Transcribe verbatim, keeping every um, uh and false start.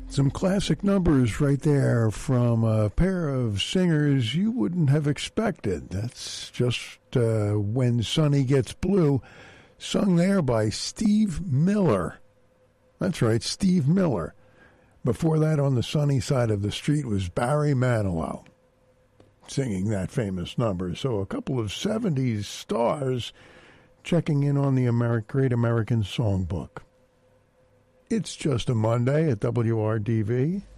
Some classic numbers right there from a pair of singers you wouldn't have expected. That's just uh, When Sonny Gets Blue, sung there by Steve Miller. That's right, Steve Miller. Before that, On the Sunny Side of the Street, was Barry Manilow singing that famous number. So a couple of seventies stars checking in on the Ameri- Great American Songbook. It's just a Monday at W R D V.